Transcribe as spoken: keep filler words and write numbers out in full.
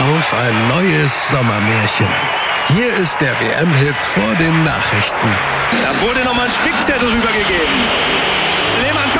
auf ein neues Sommermärchen. Hier ist der W M-Hit vor den Nachrichten. Da wurde nochmal ein Spickzettel rübergegeben. Lehmann